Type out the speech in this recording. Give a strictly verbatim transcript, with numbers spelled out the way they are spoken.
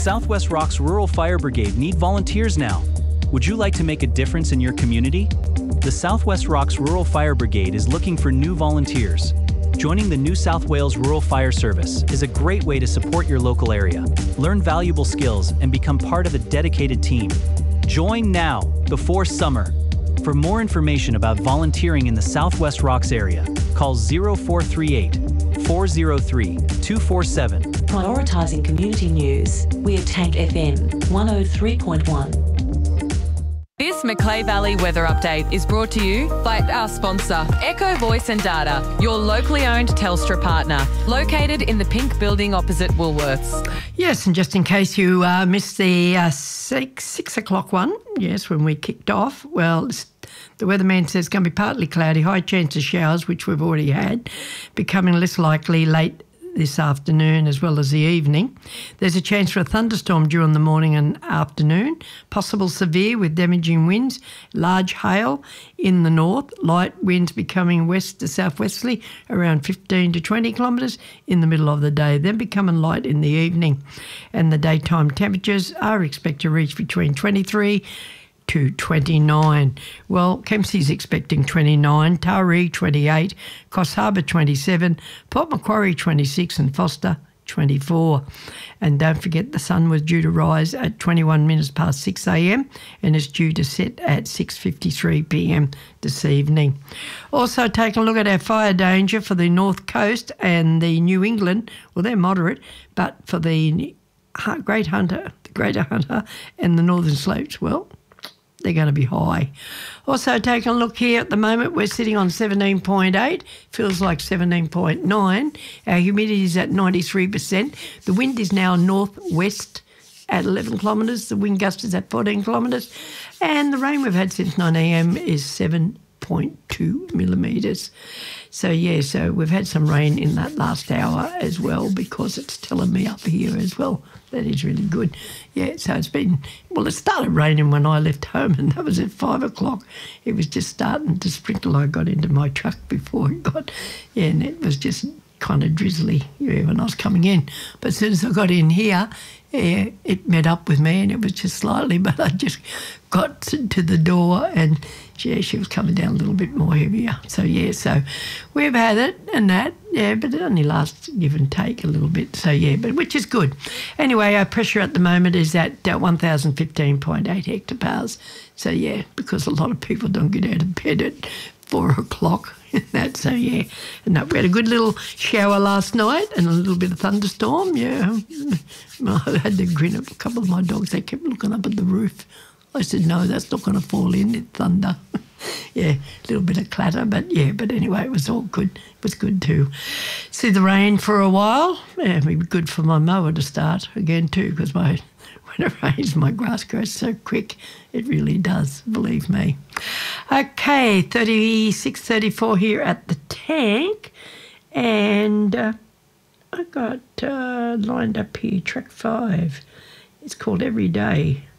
Southwest Rocks Rural Fire Brigade need volunteers now. Would you like to make a difference in your community? The Southwest Rocks Rural Fire Brigade is looking for new volunteers. Joining the New South Wales Rural Fire Service is a great way to support your local area, learn valuable skills, and become part of a dedicated team. Join now, before summer. For more information about volunteering in the Southwest Rocks area, call zero four three eight, four zero three, two four seven. Prioritising community news, we're Tank F M one oh three point one. This Macleay Valley weather update is brought to you by our sponsor, Echo Voice and Data, your locally owned Telstra partner, located in the pink building opposite Woolworths. Yes, and just in case you uh, missed the uh, six, six o'clock one, yes, when we kicked off, well, the weatherman says it's going to be partly cloudy, high chance of showers, which we've already had, becoming less likely late this afternoon as well as the evening. There's a chance for a thunderstorm during the morning and afternoon, possible severe with damaging winds, large hail in the north, light winds becoming west to southwesterly around fifteen to twenty kilometres in the middle of the day, then becoming light in the evening. And the daytime temperatures are expected to reach between twenty-three to twenty-nine. Well, Kempsey's expecting twenty-nine, Taree twenty-eight, Coffs Harbour twenty-seven, Port Macquarie twenty-six and Foster twenty-four. And don't forget the sun was due to rise at twenty-one minutes past six a m and is due to set at six fifty-three p m this evening. Also take a look at our fire danger for the North Coast and the New England. Well, they're moderate, but for the Great Hunter, the Greater Hunter and the Northern Slopes, well, they're going to be high. Also, taking a look here at the moment, we're sitting on seventeen point eight, feels like seventeen point nine. Our humidity is at ninety-three percent. The wind is now northwest at eleven kilometres. The wind gust is at fourteen kilometres. And the rain we've had since nine a m is seven point two millimetres. So, yeah, so we've had some rain in that last hour as well because it's telling me up here as well. That is really good. Yeah, so it's been, well, it started raining when I left home and that was at five o'clock. It was just starting to sprinkle. I got into my truck before it got, yeah, and it was just kind of drizzly, yeah, when I was coming in. But as soon as I got in here, yeah, it met up with me and it was just slightly, but I just got to the door and yeah, she was coming down a little bit more heavier. So, yeah, so we've had it and that, yeah, but it only lasts give and take a little bit. So, yeah, but which is good. Anyway, our pressure at the moment is at uh, one thousand fifteen point eight hectopascals. So, yeah, because a lot of people don't get out of bed at four o'clock. That, so, yeah. And that, we had a good little shower last night and a little bit of thunderstorm, yeah. I had to grin at a couple of my dogs. They kept looking up at the roof. I said, no, that's not going to fall in, it's thunder. Yeah, a little bit of clatter, but yeah, but anyway, it was all good. It was good to see the rain for a while. Yeah, it'd be good for my mower to start again too, because my when it rains, my grass grows so quick. It really does, believe me. Okay, thirty-six thirty-four here at the tank, and uh, I got uh, lined up here track five. It's called Every Day.